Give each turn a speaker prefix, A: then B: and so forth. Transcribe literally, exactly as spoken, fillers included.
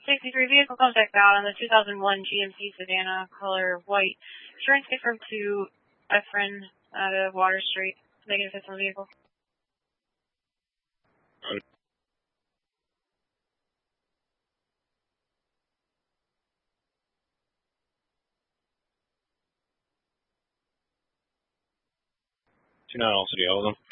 A: sixty-three, vehicle contact out on the two thousand one G M C Savannah, color white. Insurance confirmed to Efren out of Water Street. Negative hits on vehicle.
B: two nine all city, all of them.